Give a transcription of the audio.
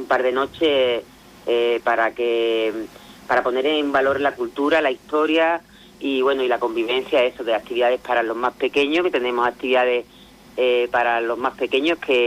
par de noches para poner en valor la cultura, la historia y bueno, y la convivencia, eso, de actividades para los más pequeños, que tenemos actividades para los más pequeños que